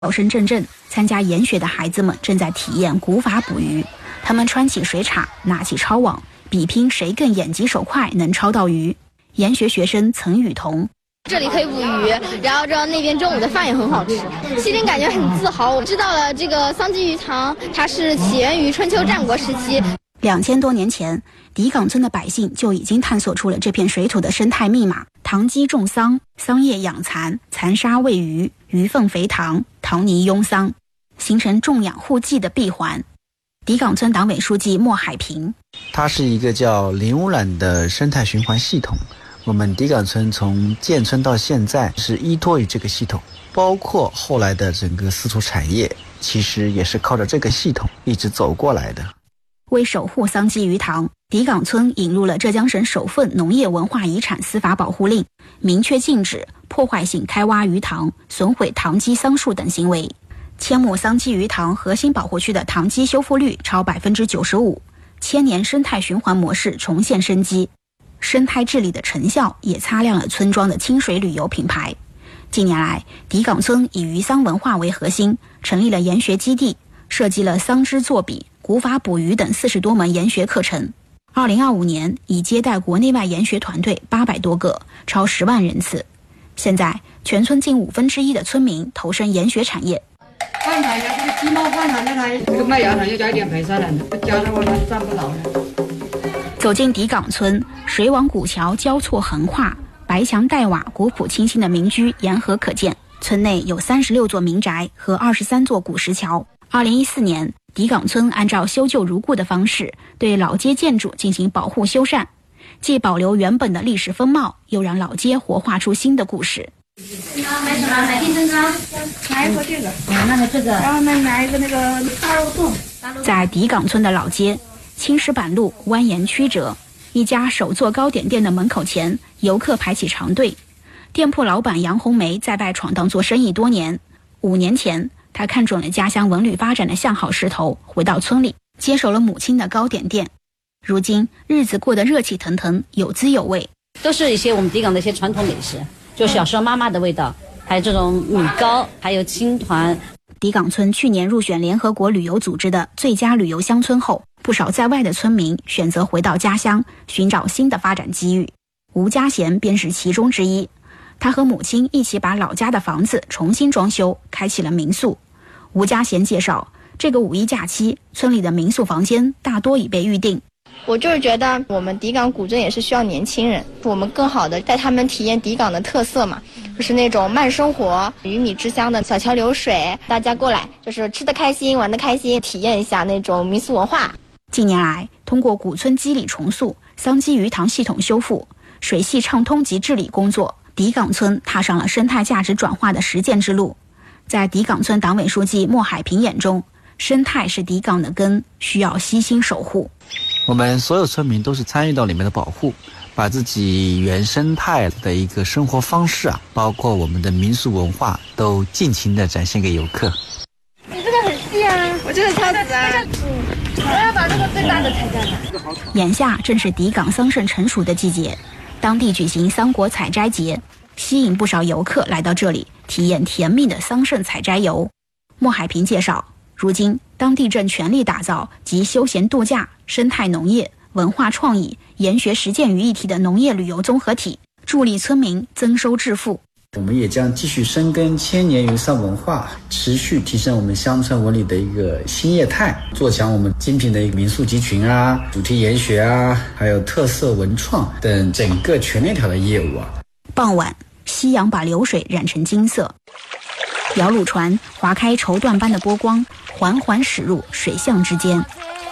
叫声阵阵，参加研学的孩子们正在体验古法捕鱼。他们穿起水叉，拿起抄网，比拼谁更眼疾手快，能抄到鱼。研学学生岑雨桐， 这里可以捕鱼，然后那边中午的饭也很好吃，心里感觉很自豪。我知道了，这个桑基鱼塘它是起源于春秋战国时期。 2000多年前，底岗村的百姓就已经探索出了这片水土的生态密码：塘基种桑，桑叶养蚕，蚕沙喂鱼，鱼粪肥塘，塘泥拥桑，形成种养护济的闭环。底岗村党委书记莫海平， 它是一个叫零污染的生态循环系统。我们底岗村从建村到现在是依托于这个系统，包括后来的整个私土产业，其实也是靠着这个系统一直走过来的。 为守护桑基鱼塘，底岗村引入了浙江省首份农业文化遗产司法保护令，明确禁止破坏性开挖鱼塘、损毁塘基桑树等行为。千亩桑基鱼塘核心保护区的塘基修复率超 95%， 千年生态循环模式重现生机。生态治理的成效也擦亮了村庄的清水旅游品牌。近年来，底岗村以渔桑文化为核心，成立了研学基地，设计了桑枝作笔、古法捕鱼等40多门研学课程。2025年已接待国内外研学团队800多个，超10万人次。现在，全村近1/5的村民投身研学产业。 换糖呀，这个鸡毛换糖的，这个麦芽糖又加一点白砂糖的，加上我们蘸不牢了。 走进底岗村，水网古桥交错横跨，白墙黛瓦、古朴清新的民居沿河可见。村内有36座民宅和23座古石桥。2014年，底岗村按照修旧如故的方式，对老街建筑进行保护修缮，既保留原本的历史风貌，又让老街活化出新的故事。 买什么？买地震仓？ 拿一个这个， 那个这个， 然后拿一个那个大肉粽。 在底岗村的老街，青石板路蜿蜒曲折，一家手做糕点店的门口前，游客排起长队。店铺老板杨红梅在外闯荡做生意多年，5年前，她看准了家乡文旅发展的向好势头，回到村里接手了母亲的糕点店。如今日子过得热气腾腾，有滋有味， 都是一些我们底岗的一些传统美食，就小时候妈妈的味道，还有这种米糕，还有青团。 底岗村去年入选联合国旅游组织的最佳旅游乡村后，不少在外的村民选择回到家乡，寻找新的发展机遇。吴家贤便是其中之一。他和母亲一起把老家的房子重新装修，开启了民宿。吴家贤介绍，这个5一假期，村里的民宿房间大多已被预定。 我就是觉得我们底岗古镇也是需要年轻人，我们更好的带他们体验底岗的特色嘛，就是那种慢生活、鱼米之乡的小桥流水，大家过来就是吃得开心、玩得开心，体验一下那种民俗文化。 近年来，通过古村基理重塑、桑基鱼塘系统修复、水系畅通及治理工作，底岗村踏上了生态价值转化的实践之路。在底岗村党委书记莫海平眼中，生态是底岗的根，需要悉心守护。 我们所有村民都是参与到里面的保护，把自己原生态的一个生活方式包括我们的民俗文化都尽情的展现给游客。 你这个很细啊，我这个挑子我要把这个最大的采下来。 眼下正是底岗桑葚成熟的季节，当地举行桑果采摘节，吸引不少游客来到这里体验甜蜜的桑葚采摘游。莫海平介绍，如今当地正全力打造集休闲度假、生态农业、文化创意、研学实践于一体的农业旅游综合体，助力村民增收致富。 我们也将继续深耕千年渔桑文化，持续提升我们乡村文旅的一个新业态，做强我们精品的一个民宿集群主题研学还有特色文创等整个全链条的业务傍晚，夕阳把流水染成金色，摇橹船划开绸缎般的波光，缓缓驶入水巷之间。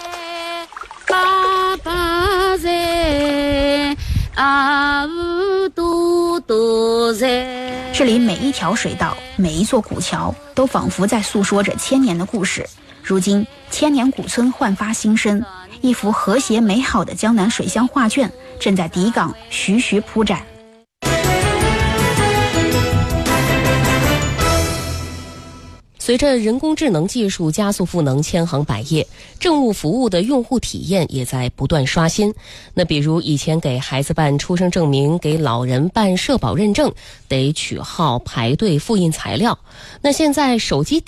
这里每一条水道，每一座古桥，都仿佛在诉说着千年的故事。如今，千年古村焕发新生，一幅和谐美好的江南水乡画卷正在底岗徐徐铺展。 随着人工智能技术加速赋能千行百业，政务服务的用户体验也在不断刷新。那比如以前给孩子办出生证明，给老人办社保认证，得取号排队复印材料。那现在手机